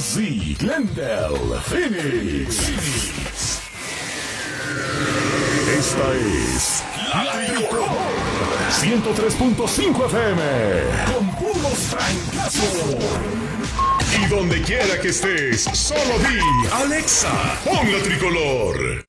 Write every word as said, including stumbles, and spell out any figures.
Z, Glendale, Phoenix. Esta es La Tricolor ciento tres punto cinco F M con puros francazos. Y donde quiera que estés, solo di Alexa, pon La Tricolor.